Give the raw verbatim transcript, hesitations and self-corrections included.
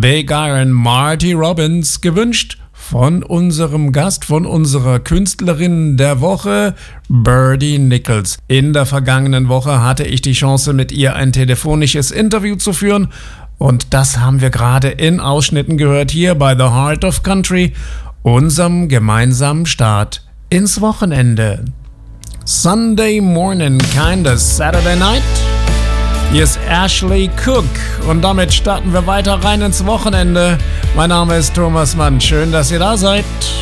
Big Iron Marty Robbins, gewünscht von unserem Gast, von unserer Künstlerin der Woche, Birdie Nichols. In der vergangenen Woche hatte ich die Chance, mit ihr ein telefonisches Interview zu führen und das haben wir gerade in Ausschnitten gehört hier bei The Heart of Country, unserem gemeinsamen Start ins Wochenende. Sunday morning, kinda Saturday night. Hier ist Ashley Cook und damit starten wir weiter rein ins Wochenende. Mein Name ist Thomas Mann. Schön, dass ihr da seid.